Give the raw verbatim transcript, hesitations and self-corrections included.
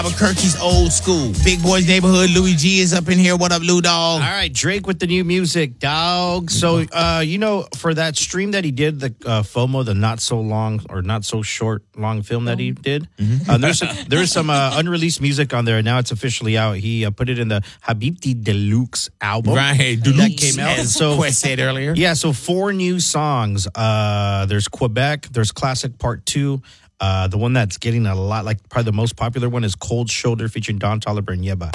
Albuquerque's old school. Big Boys Neighborhood. Louis G is up in here. What up, Lou Dog? All right, Drake with the new music, dog. So, uh, you know, for that stream that he did, the uh, FOMO, the not so long or not so short long film that he did, mm-hmm. uh, there's some, there's some uh, unreleased music on there. Now it's officially out. He uh, put it in the Habibti Deluxe album. Right, Deluxe. That came out. As so, Quest said earlier. Yeah, so four new songs. Uh, there's Quebec. There's Classic Part two. Uh, the one that's getting a lot, like probably the most popular one is Cold Shoulder featuring Don Toliver and Yeba.